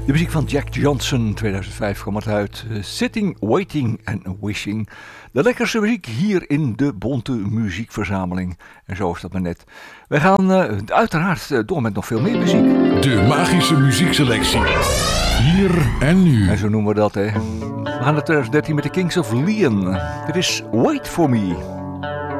De muziek van Jack Johnson, 2005 kwam het uit. Sitting, Waiting and Wishing. De lekkerste muziek hier in de Bonte Muziekverzameling. En zo is dat maar net. Wij gaan uiteraard door met nog veel meer muziek. De magische muziekselectie. Hier en nu. En zo noemen we dat, hè. We gaan naar 2013 met de Kings of Leon. Dit is Wait For Me.